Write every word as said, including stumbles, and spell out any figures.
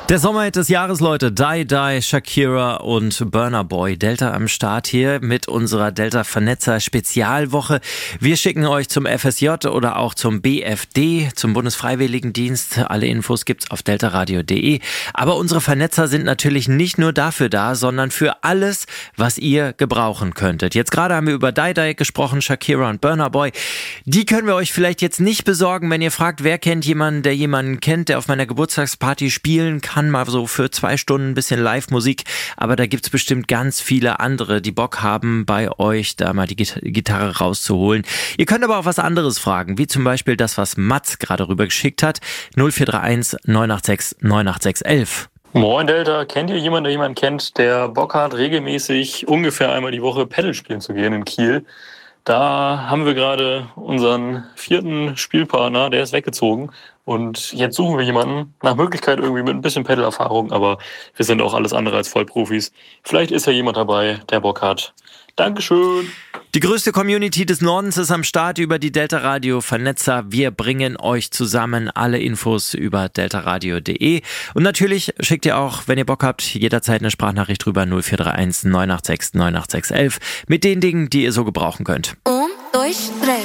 Der Sommerhit des Jahres, Leute. Die Die, Shakira und Burna Boy. Delta am Start hier mit unserer Delta-Vernetzer-Spezialwoche. Wir schicken euch zum F S J oder auch zum B F D, zum Bundesfreiwilligendienst. Alle Infos gibt's auf deltaradio punkt de. Aber unsere Vernetzer sind natürlich nicht nur dafür da, sondern für alles, was ihr gebrauchen könntet. Jetzt gerade haben wir über Die Die gesprochen, Shakira und Burna Boy. Die können wir euch vielleicht jetzt nicht besorgen, wenn ihr fragt, wer kennt jemanden, der jemanden kennt, der auf meiner Geburtstagsparty spielen kann. Mal so für zwei Stunden ein bisschen Live-Musik, aber da gibt's bestimmt ganz viele andere, die Bock haben, bei euch da mal die Gitarre rauszuholen. Ihr könnt aber auch was anderes fragen, wie zum Beispiel das, was Mats gerade rübergeschickt hat. null vier drei eins neun acht sechs neun acht sechs eins eins. Moin Delta, kennt ihr jemanden, der jemanden kennt, der Bock hat, regelmäßig ungefähr einmal die Woche Paddle spielen zu gehen in Kiel? Da haben wir gerade unseren vierten Spielpartner, der ist weggezogen. Und jetzt suchen wir jemanden, nach Möglichkeit irgendwie mit ein bisschen Pedal-Erfahrung, aber wir sind auch alles andere als Vollprofis. Vielleicht ist ja jemand dabei, der Bock hat. Dankeschön. Die größte Community des Nordens ist am Start über die Delta Radio Vernetzer. Wir bringen euch zusammen, alle Infos über deltaradio punkt de. Und natürlich schickt ihr auch, wenn ihr Bock habt, jederzeit eine Sprachnachricht rüber null vier drei eins neun acht sechs neun acht sechs eins eins mit den Dingen, die ihr so gebrauchen könnt. Um, dois, três.